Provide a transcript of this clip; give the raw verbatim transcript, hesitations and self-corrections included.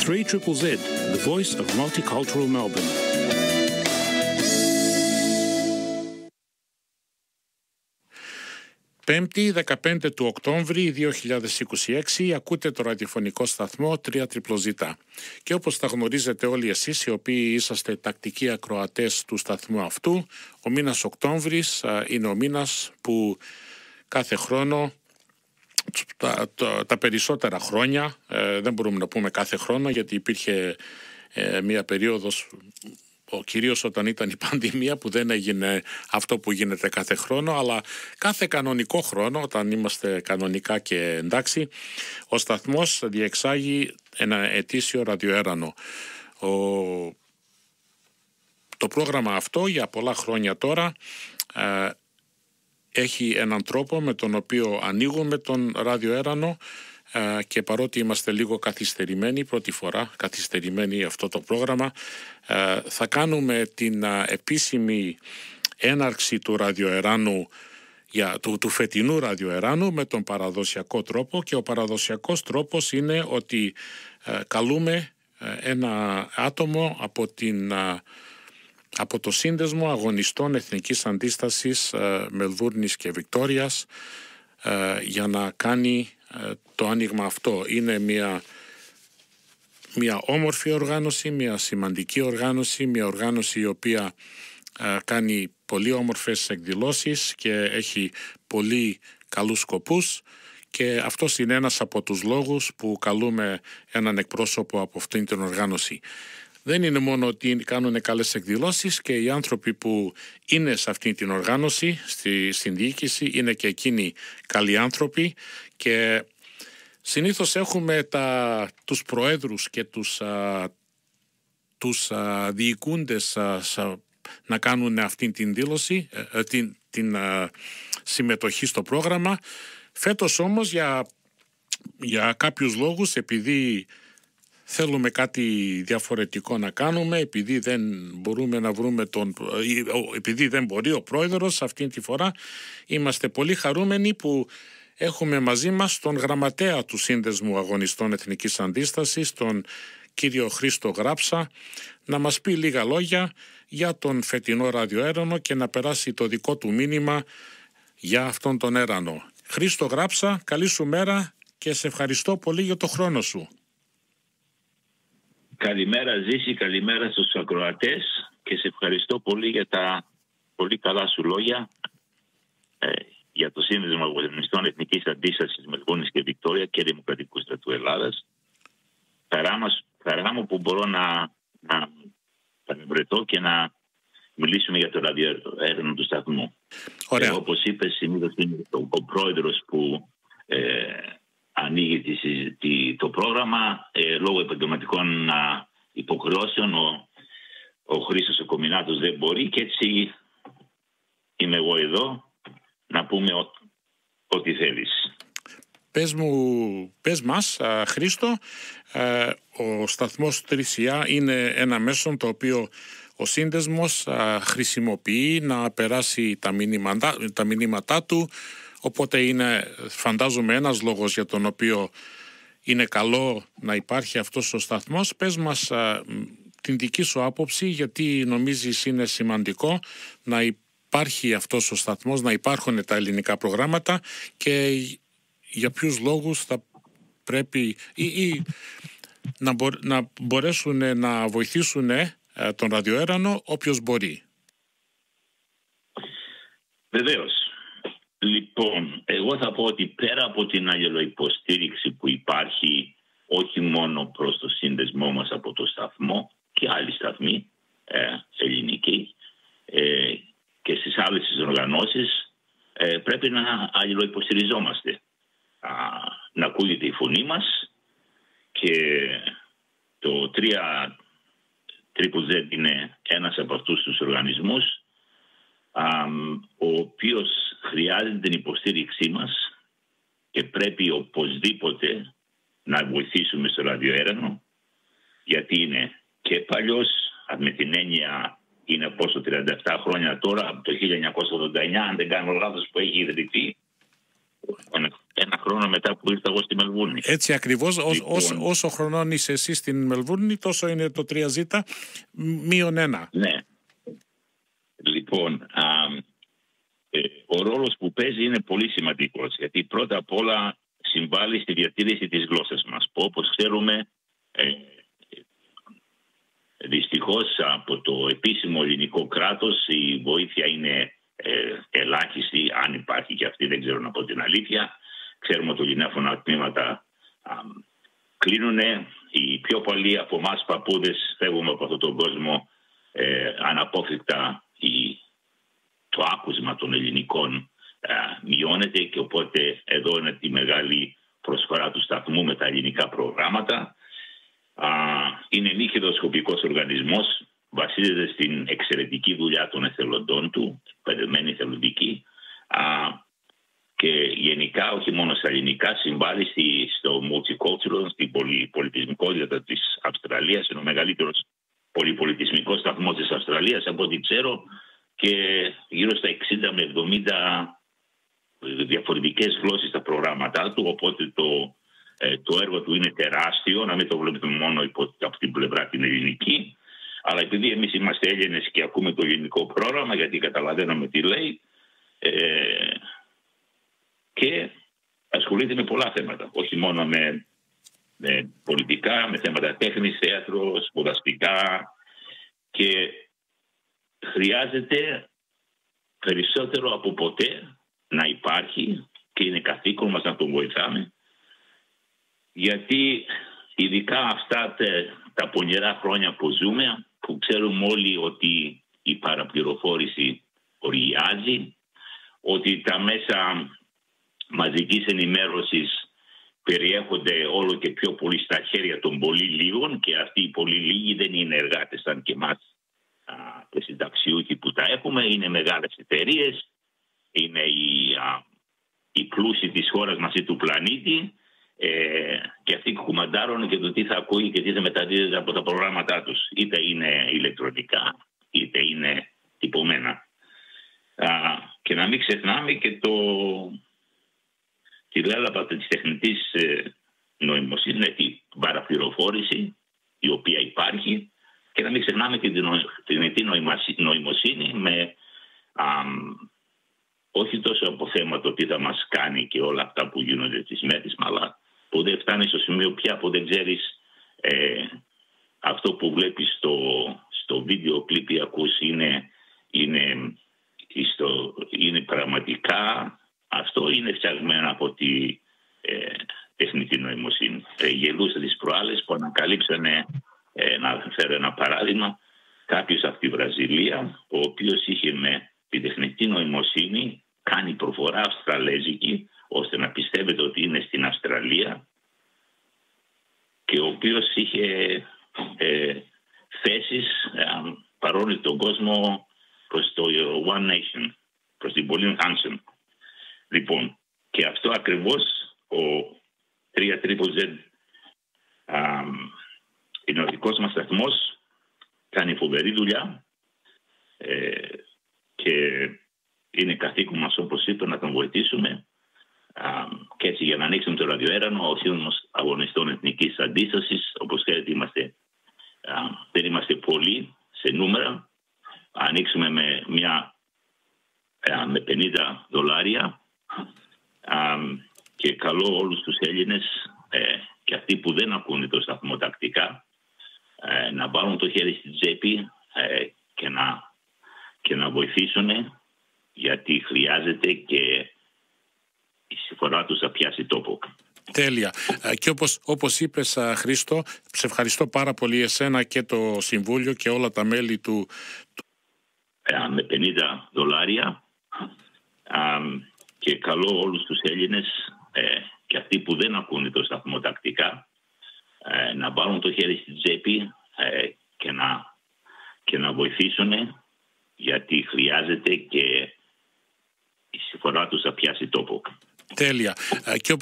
three Z Z Z, the voice of multicultural Melbourne. Πέμπτη, δεκαπέντε του Οκτώβρη δύο χιλιάδες είκοσι έξι, ακούτε το ραδιοφωνικό σταθμό τρία ζέτα ζέτα. Και όπως τα γνωρίζετε όλοι εσείς, οι οποίοι είσαστε τακτικοί ακροατές του σταθμού αυτού, ο μήνας Οκτώβρης είναι ο μήνας που κάθε χρόνο, τα, τα, τα περισσότερα χρόνια, ε, δεν μπορούμε να πούμε κάθε χρόνο, γιατί υπήρχε ε, μια περίοδος, κυρίως όταν ήταν η πανδημία, που δεν έγινε αυτό που γίνεται κάθε χρόνο, αλλά κάθε κανονικό χρόνο, όταν είμαστε κανονικά και εντάξει, ο σταθμός διεξάγει ένα ετήσιο ραδιοέρανο. Ο... Το πρόγραμμα αυτό για πολλά χρόνια τώρα ε, έχει έναν τρόπο με τον οποίο ανοίγουμε τον ραδιοέρανο, και παρότι είμαστε λίγο καθυστερημένοι, πρώτη φορά καθυστερημένοι αυτό το πρόγραμμα, θα κάνουμε την επίσημη έναρξη του ραδιοεράνου, για, του, του φετινού ραδιοεράνου με τον παραδοσιακό τρόπο, και ο παραδοσιακός τρόπος είναι ότι καλούμε ένα άτομο από, την, από το Σύνδεσμο Αγωνιστών Εθνικής Αντίστασης Μελβούρνης και Βικτόριας για να κάνει το άνοιγμα αυτό. Είναι μια, μια όμορφη οργάνωση, μια σημαντική οργάνωση, μια οργάνωση η οποία α, κάνει πολύ όμορφες εκδηλώσεις και έχει πολύ καλούς σκοπούς, και αυτός είναι ένας από τους λόγους που καλούμε έναν εκπρόσωπο από αυτήν την οργάνωση. Δεν είναι μόνο ότι κάνουν καλές εκδηλώσεις, και οι άνθρωποι που είναι σε αυτή την οργάνωση, στη, στην διοίκηση, είναι και εκείνοι καλοί άνθρωποι, και συνήθως έχουμε τα, τους προέδρους και τους, α, τους α, διοικούντες α, α, να κάνουν αυτή την δήλωση, α, την, την α, συμμετοχή στο πρόγραμμα. Φέτος όμως για, για κάποιους λόγους, επειδή θέλουμε κάτι διαφορετικό να κάνουμε, επειδή δεν μπορούμε να βρούμε τον, επειδή δεν μπορεί ο πρόεδρος αυτή τη φορά, είμαστε πολύ χαρούμενοι που έχουμε μαζί μας τον γραμματέα του Σύνδεσμου Αγωνιστών Εθνικής Αντίστασης, τον κύριο Χρήστο Γράψα, να μας πει λίγα λόγια για τον φετινό ραδιοέρανο και να περάσει το δικό του μήνυμα για αυτόν τον έρανο. Χρήστο Γράψα, καλή σου μέρα και σε ευχαριστώ πολύ για το χρόνο σου. Καλημέρα Ζήση, καλημέρα στους ακροατές, και σε ευχαριστώ πολύ για τα πολύ καλά σου λόγια ε, για το Σύνδεσμο Αγωνιστών Εθνικής Αντίστασης Μελβούρνης και Βικτόρια και Δημοκρατικού Στρατού Ελλάδας. Χαρά, μας, χαρά μου που μπορώ να, να παρευρεθώ και να μιλήσουμε για το ραδιοέρανο του σταθμού. Ωραία. Ε, όπως είπες, συνήθως είναι ο, ο πρόεδρος που ε, ανοίγει τη, τη, το πρόγραμμα ε, λόγω επαγγελματικών υποχρεώσεων. Ο, ο Χρήστος ο Κομινάτος δεν μπορεί, και έτσι είμαι εγώ εδώ να πούμε ό, ό,τι θέλεις. Πες μου, πες μας, α, Χρήστο, α, ο σταθμός τρία ζέτα είναι ένα μέσο το οποίο ο σύνδεσμος α, χρησιμοποιεί να περάσει τα μηνύματα, τα μηνύματά του, οπότε είναι, φαντάζομαι, ένας λόγος για τον οποίο είναι καλό να υπάρχει αυτός ο σταθμός. Πες μας α, την δική σου άποψη, γιατί νομίζεις είναι σημαντικό να υπάρχει αυτός ο σταθμός, να υπάρχουν τα ελληνικά προγράμματα, και για ποιους λόγους θα πρέπει ή, ή να, μπο, να μπορέσουν να βοηθήσουν ε, τον ραδιοέρανο όποιος μπορεί. Βεβαίως. Λοιπόν, εγώ θα πω ότι πέρα από την αλληλοϊποστήριξη που υπάρχει όχι μόνο προς το σύνδεσμό μας από το σταθμό και άλλοι σταθμοί ε, ελληνικοί ε, και στις άλλες τις οργανώσεις, ε, πρέπει να αλληλοϊποστηριζόμαστε. Α, να ακούγεται η φωνή μας, και το τρία ζέτα ζέτα είναι ένας από αυτούς τους οργανισμούς α, ο οποίος χρειάζεται την υποστήριξή μας, και πρέπει οπωσδήποτε να βοηθήσουμε στο ραδιοέρανο, γιατί είναι και παλιός, με την έννοια είναι πόσο τριάντα επτά χρόνια τώρα, από το χίλια εννιακόσια ογδόντα εννιά, αν δεν κάνω λάθος, που έχει ιδρυθεί. ένα χρόνο μετά που ήρθα εγώ στη Μελβούρνη. Έτσι ακριβώς, Λοιπόν, όσο, όσο χρονών είσαι εσύ στην Μελβούρνη, τόσο είναι το τρία ζέτα μείον ένα. Ναι. Λοιπόν, α, ε, ο ρόλος που παίζει είναι πολύ σημαντικός, γιατί πρώτα απ' όλα συμβάλλει στη διατήρηση της γλώσσας μας, που όπως ξέρουμε ε, δυστυχώς από το επίσημο ελληνικό κράτος η βοήθεια είναι ε, ελάχιστη, αν υπάρχει και αυτή, δεν ξέρω να πω την αλήθεια. Ξέρουμε ότι ελληνόφωνα τμήματα κλείνουν. Οι πιο πολλοί από εμάς παππούδες φεύγουμε από αυτόν τον κόσμο ε, αναπόφευκτα. Η, το άκουσμα των ελληνικών ε, μειώνεται και οπότε εδώ είναι τη μεγάλη προσφορά του σταθμού με τα ελληνικά προγράμματα. Α, είναι μη κερδοσκοπικός οργανισμός, βασίζεται στην εξαιρετική δουλειά των εθελοντών του, εκπαιδευμένοι εθελοντικοί, α, και γενικά όχι μόνο στα ελληνικά συμβάλλει στη, στο multicultural, στην πολυπολιτισμικότητα της Αυστραλίας. Είναι ο μεγαλύτερος πολυπολιτισμικός σταθμός της Αυστραλίας από ό,τι ξέρω και γύρω στα εξήντα με εβδομήντα διαφορετικές γλώσσες στα προγράμματά του, οπότε το το έργο του είναι τεράστιο, να μην το βλέπετε μόνο υπό, από την πλευρά την ελληνική, αλλά επειδή εμείς είμαστε Έλληνες και ακούμε το ελληνικό πρόγραμμα, γιατί καταλαβαίνουμε τι λέει, ε, και ασχολείται με πολλά θέματα, όχι μόνο με, με πολιτικά, με θέματα τέχνης, θέατρο, σπουδαστικά, και χρειάζεται περισσότερο από ποτέ να υπάρχει και είναι καθήκον μας να τον βοηθάμε, γιατί ειδικά αυτά τα, τα πονηρά χρόνια που ζούμε, που ξέρουμε όλοι ότι η παραπληροφόρηση οριάζει, ότι τα μέσα μαζικής ενημέρωσης περιέχονται όλο και πιο πολύ στα χέρια των πολύ λίγων και αυτοί οι πολύ λίγοι δεν είναι εργάτες σαν και εμάς και συνταξιούχοι που τα έχουμε, είναι μεγάλες εταιρείες, είναι οι, α, οι πλούσιοι της χώρας μαζί του πλανήτη. Ε, και αυτοί κουμαντάρουν και το τι θα ακούει και τι θα μεταδίδεται από τα προγράμματά τους. Είτε είναι ηλεκτρονικά, είτε είναι τυπωμένα. Α, και να μην ξεχνάμε και το, τη λέλαπα της τεχνητής ε, νοημοσύνης, την παραπληροφόρηση η οποία υπάρχει, και να μην ξεχνάμε και την τεχνητή νοημοσύνη με α, όχι τόσο από θέμα το τι θα μας κάνει και όλα αυτά που γίνονται τις μέρες, αλλά που δεν φτάνει στο σημείο πια που δεν ξέρεις ε, αυτό που βλέπεις στο, στο βίντεο κλιπ ή ακούς είναι, είναι, στο, είναι πραγματικά, αυτό είναι φτιαγμένο από τη ε, τεχνητή νοημοσύνη. Ε, γελούσα τις προάλλες που ανακαλύψανε, ε, να φέρω ένα παράδειγμα, κάποιος από τη Βραζιλία, ο οποίος είχε με τη τεχνητή νοημοσύνη κάνει προφορά αυστραλέζικη, ώστε να πιστεύετε ότι είναι στην Αυστραλία, και ο οποίος είχε ε, θέσεις ε, παρόλο τον κόσμο προς το One Nation, προς την Pauline Hanson. Λοιπόν, και αυτό ακριβώς ο τρία τρίπλ ζετ είναι ο δικός μας σταθμός, κάνει φοβερή δουλειά ε, και είναι καθήκον μας, όπως είπε, να τον βοηθήσουμε. Uh, και έτσι για να ανοίξουμε το ραδιοέρανο, ο Σύλλογος Αγωνιστών Εθνικής Αντίστασης, όπως ξέρετε είμαστε, uh, δεν είμαστε πολλοί σε νούμερα. Ανοίξουμε με, μια, uh, με πενήντα δολάρια uh, και καλώ όλους τους Έλληνες uh, και αυτοί που δεν ακούνε το σταθμό τακτικά uh, να βάλουν το χέρι στη τσέπη uh, και, να, και να βοηθήσουν, γιατί χρειάζεται και η συμφορά τους θα πιάσει τόπο. Τέλεια. Και όπως, όπως είπες, Χρήστο, σε ευχαριστώ πάρα πολύ εσένα και το Συμβούλιο και όλα τα μέλη του. Με πενήντα δολάρια και καλώ όλους τους Έλληνες και αυτοί που δεν ακούνε το σταθμό τακτικά να βάλουν το χέρι στη τσέπη και να, και να βοηθήσουν, γιατί χρειάζεται και η συμφορά τους θα πιάσει τόπο. Τέλεια. Και